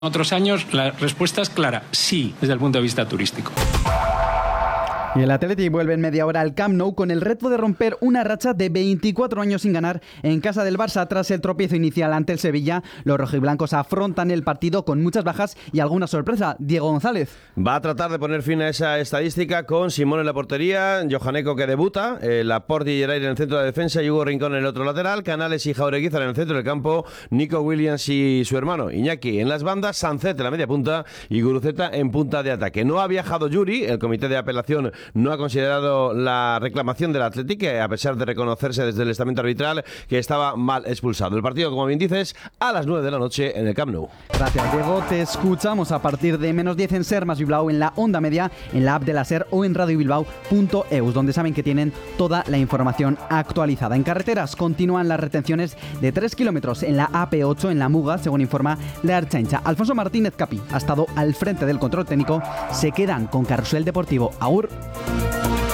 Otros años la respuesta es clara, sí, desde el punto de vista turístico. Y el Athletic vuelve en media hora al Camp Nou con el reto de romper una racha de 24 años sin ganar en casa del Barça tras el tropiezo inicial ante el Sevilla. Los rojiblancos afrontan el partido con muchas bajas y alguna sorpresa. Diego González va a tratar de poner fin a esa estadística con Simón en la portería, Johaneco que debuta, Laporte y Geray en el centro de la defensa y Hugo Rincón en el otro lateral, Canales y Jaureguizar en el centro del campo, Nico Williams y su hermano Iñaki en las bandas, Sancet en la media punta y Guruceta en punta de ataque. No ha viajado Yuri, el comité de apelación no ha considerado la reclamación del Athletic, a pesar de reconocerse desde el estamento arbitral que estaba mal expulsado. El partido, como bien dices, a las 9 de la noche en el Camp Nou. Gracias, Diego. Te escuchamos a partir de -10 en Ser más Bilbao, en la onda media, en la app de la Ser o en radiobilbao.eus, donde saben que tienen toda la información actualizada. En carreteras continúan las retenciones de 3 kilómetros en la AP8 en la Muga, según informa la Ertzaintza. Alfonso Martínez Capi ha estado al frente del control técnico. Se quedan con Carrusel Deportivo. Agur.